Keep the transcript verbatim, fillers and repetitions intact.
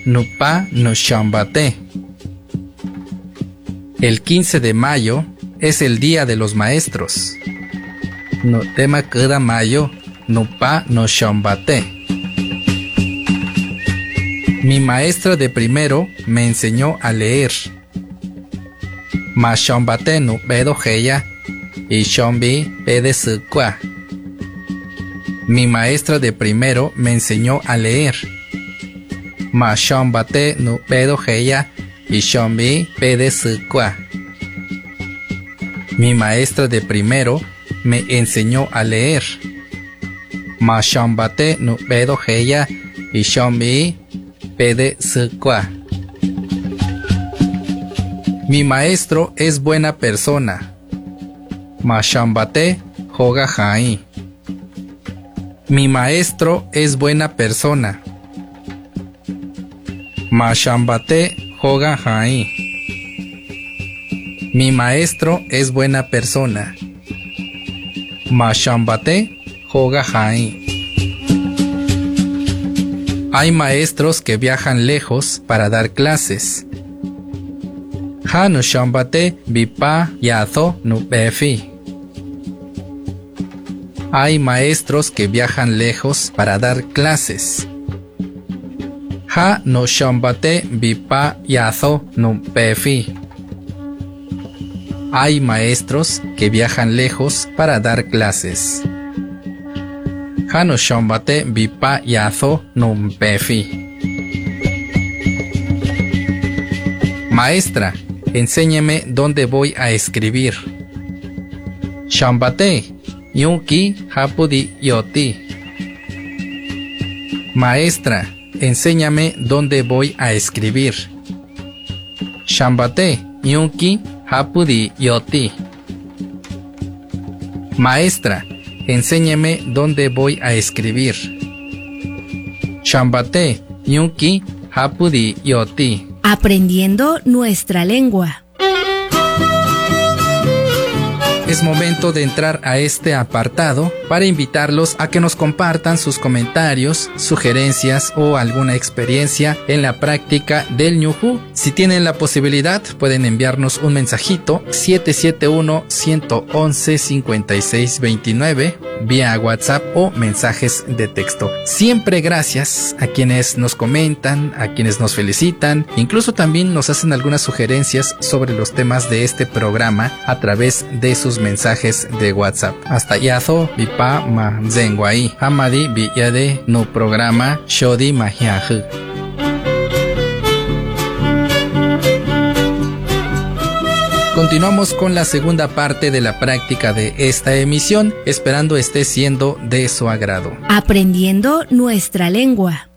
nupa no shambate. El quince de mayo es el Día de los Maestros. No tema cada mayo, nupa no shambate. Mi maestra de primero me enseñó a leer. Ma shambate no pedo heya y shambi pede sukwa. Mi maestra de primero me enseñó a leer. Ma shambate no pedo heya y shambi pede sukwa. Mi maestra de primero me enseñó a leer. Ma shambate no pedo heya y shambi pede sukwa. Mi maestro es buena persona. Ma shambate hoga hai. Mi maestro es buena persona. Ma shambate hoga hai. Mi maestro es buena persona. Ma shambate hoga hai. Hay maestros que viajan lejos para dar clases. Ha no shambate bipa yazo no befi. Hay maestros que viajan lejos para dar clases. Ha no shambate bipa yazo no befi. Hay maestros que viajan lejos para dar clases. Ha no shambate bipa yazo no befi. Maestra, enséñeme dónde voy a escribir. Shambate yunki hapudi yoti. Maestra, enséñame dónde voy a escribir. Shambate yunki hapudi yoti. Maestra, enséñeme dónde voy a escribir. Shambate yunki hapudi yoti. Aprendiendo nuestra lengua. Es momento de entrar a este apartado para invitarlos a que nos compartan sus comentarios, sugerencias o alguna experiencia en la práctica del ñujú. Si tienen la posibilidad, pueden enviarnos un mensajito siete siete uno, uno uno uno, cinco seis dos nueve vía WhatsApp o mensajes de texto. Siempre gracias a quienes nos comentan, a quienes nos felicitan, incluso también nos hacen algunas sugerencias sobre los temas de este programa a través de sus mensajes de WhatsApp. Hasta yazo bipa ma zengwai hamadi biyade no programa shodi mahiahu. Continuamos con la segunda parte de la práctica de esta emisión, esperando esté siendo de su agrado. Aprendiendo nuestra lengua.